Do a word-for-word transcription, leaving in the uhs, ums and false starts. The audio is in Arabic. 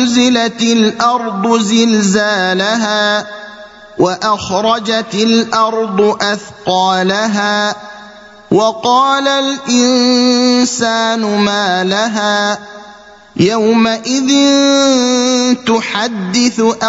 وزلزلت الأرض زلزالها وأخرجت الأرض أثقالها وقال الإنسان ما لها يومئذ تحدث